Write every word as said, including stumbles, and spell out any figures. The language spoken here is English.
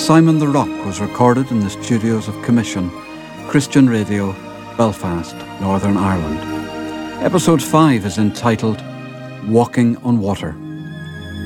Simon the Rock was recorded in the studios of Commission, Christian Radio, Belfast, Northern Ireland. Episode five is entitled Walking on Water.